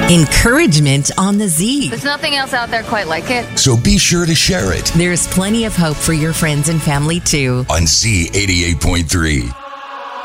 Encouragement on the Z. There's nothing else out there quite like it. So be sure to share it There's plenty of hope for your friends and family, too. on Z88.3.